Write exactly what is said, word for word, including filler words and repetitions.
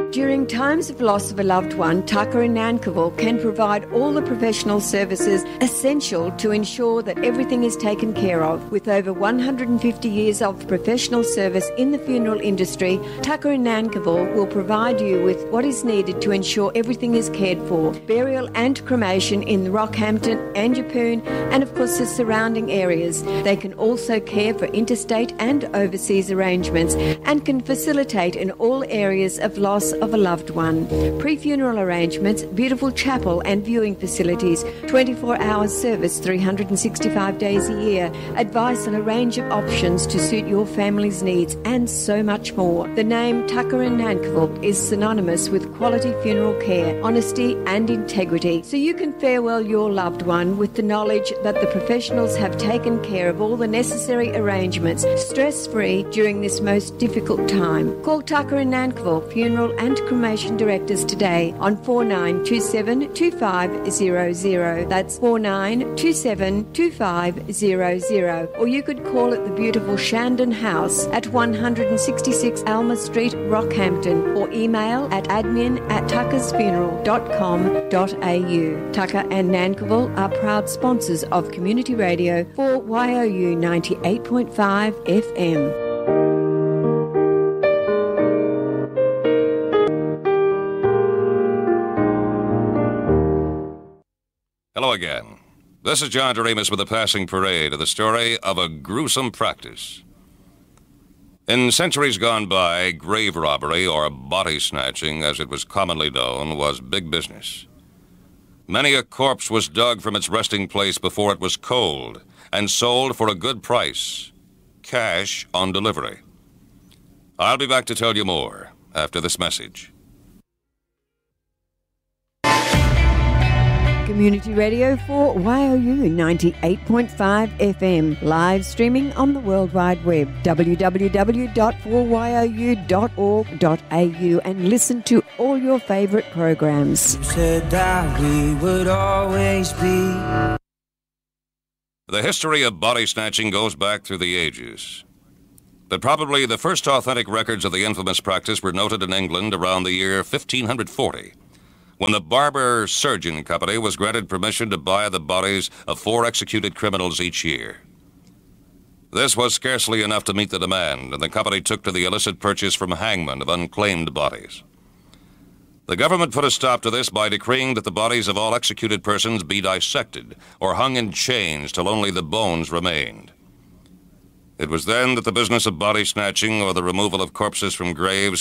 During times of loss of a loved one, Tucker in Nankivell can provide all the professional services essential to ensure that everything is taken care of. With over one hundred fifty years of professional service in the funeral industry, Tucker in Nankivell will provide you with what is needed to ensure everything is cared for. Burial and cremation in Rockhampton and Yeppoon, and of course the surrounding areas. They can also care for interstate and overseas arrangements and can facilitate in all areas of loss of a loved one. Pre-funeral arrangements, beautiful chapel and viewing facilities, twenty-four hour service three hundred sixty-five days a year, advice on a range of options to suit your family's needs, and so much more. The name Tucker in Nankivell is synonymous with quality funeral care, honesty and integrity, so you can farewell your loved one with the knowledge that the professionals have taken care of all the necessary arrangements, stress-free during this most difficult time. Call Tucker in Nankivell Funeral and Cremation Directors today on four nine two seven two five zero zero. That's four nine two seven two five zero zero. Or you could call at the beautiful Shandon House at one sixty-six Alma Street, Rockhampton, or email at admin at tuckersfuneral dot com dot a u. Tucker and Nankivell are proud sponsors of Community Radio for Y O U ninety-eight point five F M. Hello again. This is John Doremus with a passing parade of the story of a gruesome practice. In centuries gone by, grave robbery, or body snatching, as it was commonly known, was big business. Many a corpse was dug from its resting place before it was cold and sold for a good price, cash on delivery. I'll be back to tell you more after this message. Community Radio for Y O U ninety-eight point five F M, live streaming on the World Wide Web, w w w dot four y o u dot org dot a u, and listen to all your favourite programs. You said that we would always be. The history of body snatching goes back through the ages. But probably the first authentic records of the infamous practice were noted in England around the year fifteen forty. When the Barber Surgeon Company was granted permission to buy the bodies of four executed criminals each year. This was scarcely enough to meet the demand, and the company took to the illicit purchase from hangmen of unclaimed bodies. The government put a stop to this by decreeing that the bodies of all executed persons be dissected or hung in chains till only the bones remained. It was then that the business of body snatching, or the removal of corpses from graves,